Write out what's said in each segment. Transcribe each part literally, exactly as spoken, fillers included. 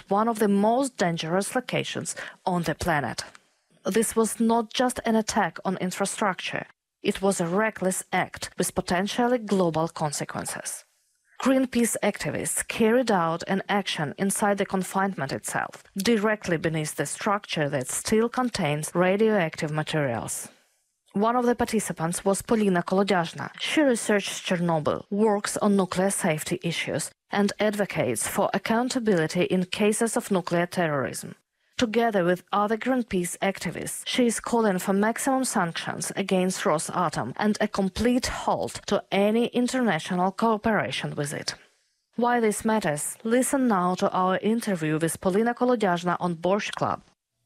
one of the most dangerous locations on the planet. This was not just an attack on infrastructure. It was a reckless act with potentially global consequences. Greenpeace activists carried out an action inside the confinement itself, directly beneath the structure that still contains radioactive materials. One of the participants was Polina Kolodyazhna. She researches Chernobyl, works on nuclear safety issues, and advocates for accountability in cases of nuclear terrorism. Together with other Greenpeace activists, she is calling for maximum sanctions against Rosatom and a complete halt to any international cooperation with it. Why this matters? Listen now to our interview with Polina Kolodyazhna on Borscht Club.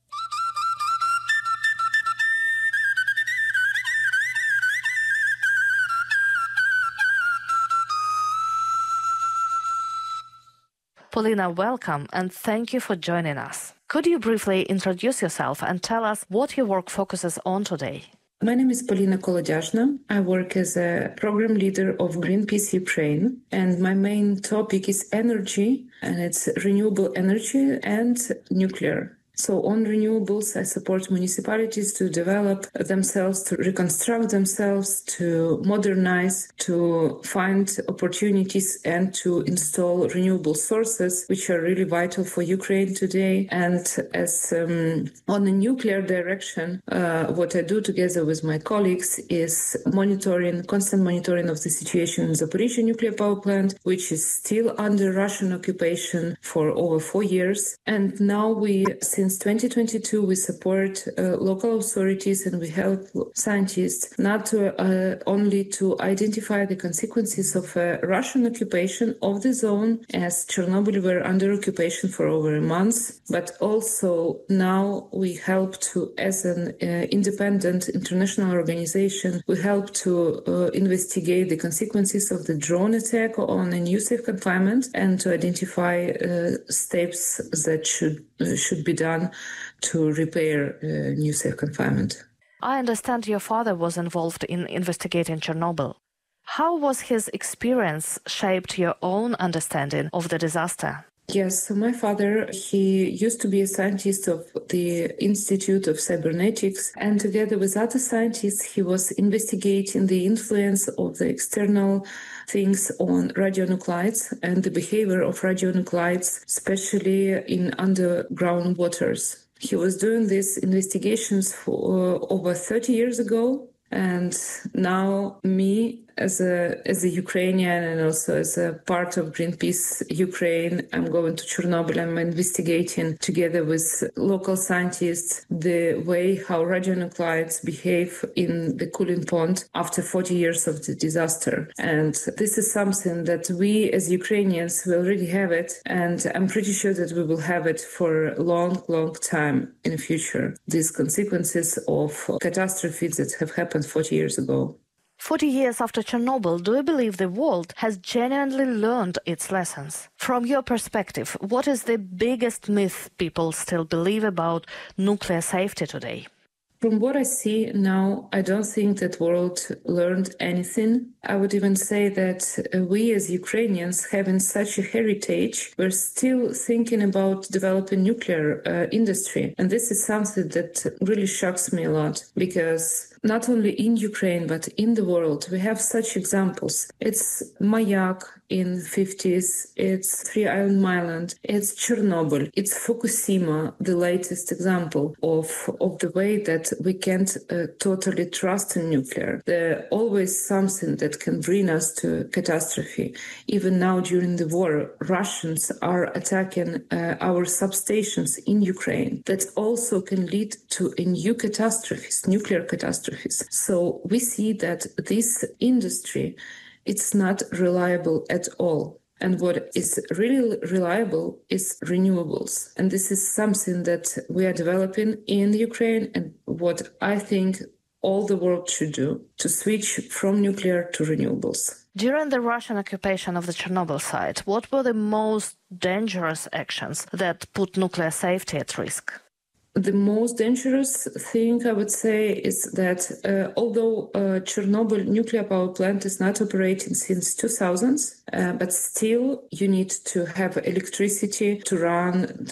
Polina, welcome and thank you for joining us. Could you briefly introduce yourself and tell us what your work focuses on today? My name is Polina Kolodyazhna. I work as a program leader of Greenpeace Ukraine, and my main topic is energy, and it's renewable energy and nuclear. So on renewables, I support municipalities to develop themselves, to reconstruct themselves, to modernize, to find opportunities and to install renewable sources, which are really vital for Ukraine today. And as um, on the nuclear direction, uh, what I do together with my colleagues is monitoring, constant monitoring of the situation in Zaporizhzhia nuclear power plant, which is still under Russian occupation for over four years. And now we, since twenty twenty-two, we support uh, local authorities and we help scientists not to, uh, only to identify the consequences of a Russian occupation of the zone, as Chernobyl were under occupation for over a month, but also now we help to, as an uh, independent international organization, we help to uh, investigate the consequences of the drone attack on a new safe confinement and to identify uh, steps that should uh, should be done to repair uh, new safe confinement. I understand your father was involved in investigating Chernobyl. How was his experience shaped your own understanding of the disaster? Yes, so my father, he used to be a scientist of the Institute of Cybernetics, and together with other scientists, he was investigating the influence of the external things on radionuclides and the behavior of radionuclides, especially in underground waters. He was doing these investigations for uh, over thirty years ago, and now me, as a as a Ukrainian and also as a part of Greenpeace Ukraine, I'm going to Chernobyl. I'm investigating together with local scientists the way how radionuclides behave in the cooling pond after forty years of the disaster. And this is something that we as Ukrainians will already have it, and I'm pretty sure that we will have it for a long, long time in the future. These consequences of catastrophes that have happened forty years ago. forty years after Chernobyl, do you believe the world has genuinely learned its lessons? From your perspective, what is the biggest myth people still believe about nuclear safety today? From what I see now, I don't think that world learned anything. I would even say that we as Ukrainians, having such a heritage, we're still thinking about developing nuclear uh, industry. And this is something that really shocks me a lot, because not only in Ukraine, but in the world, we have such examples. It's Mayak in the fifties, it's Three Island, it's Chernobyl, it's Fukushima, the latest example of, of the way that we can't uh, totally trust in nuclear. There's always something that can bring us to catastrophe. Even now during the war, Russians are attacking uh, our substations in Ukraine. That also can lead to a new catastrophes, nuclear catastrophes. So we see that this industry, it's not reliable at all. And what is really reliable is renewables. And this is something that we are developing in Ukraine, and what I think all the world should do to switch from nuclear to renewables. During the Russian occupation of the Chernobyl site, what were the most dangerous actions that put nuclear safety at risk? The most dangerous thing I would say is that uh, although uh, Chernobyl nuclear power plant is not operating since two thousands, uh, but still you need to have electricity to run